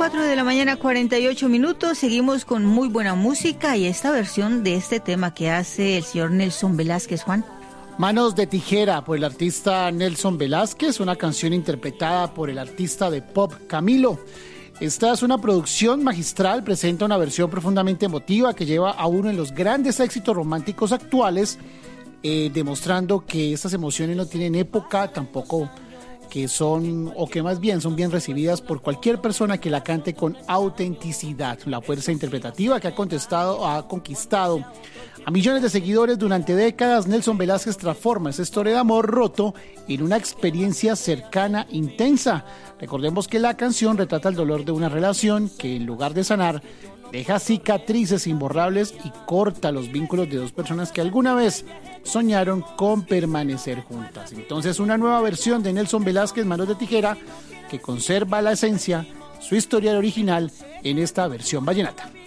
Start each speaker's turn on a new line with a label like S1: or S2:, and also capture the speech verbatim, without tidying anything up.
S1: cuatro de la mañana, cuarenta y ocho minutos. Seguimos con muy buena música y esta versión de este tema que hace el señor Nelson Velázquez, Juan.
S2: Manos de tijera, por el artista Nelson Velázquez, una canción interpretada por el artista de pop Camilo. Esta es una producción magistral, presenta una versión profundamente emotiva que lleva a uno de los grandes éxitos románticos actuales, eh, demostrando que estas emociones no tienen época, tampoco que son, o que más bien son bien recibidas por cualquier persona que la cante con autenticidad. La fuerza interpretativa que ha contestado, ha conquistado a millones de seguidores durante décadas, Nelson Velázquez transforma esa historia de amor roto en una experiencia cercana, intensa. Recordemos que la canción retrata el dolor de una relación que, en lugar de sanar, deja cicatrices imborrables y corta los vínculos de dos personas que alguna vez soñaron con permanecer juntas. Entonces, una nueva versión de Nelson Velázquez, Manos de tijera, que conserva la esencia, su historia original en esta versión vallenata.